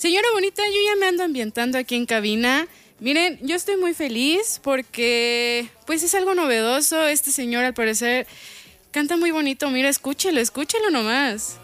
Señora bonita, yo ya me ando ambientando aquí en cabina. Miren, yo estoy muy feliz porque pues es algo novedoso. Este señor al parecer canta muy bonito. Mira, escúchelo nomás.